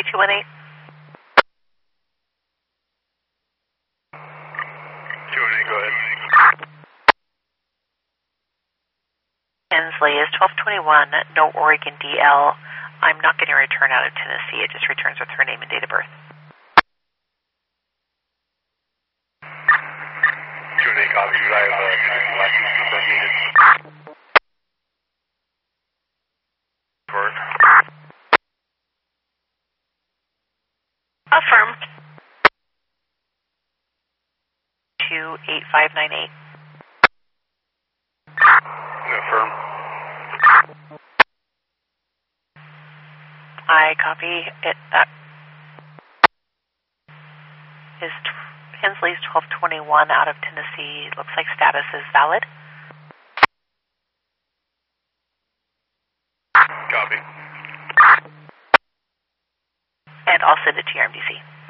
Hensley 218. 218, go ahead. Hensley is 1221, no Oregon DL. I'm not getting a return out of Tennessee. It just returns with her name and date of birth. 218, copy. I have a Tennessee license number needed. Birth. Affirm. 28598. Affirm. I copy it. That is Hensley's 1221 out of Tennessee. Looks like status is valid. Copy. And I'll send it to your MDC.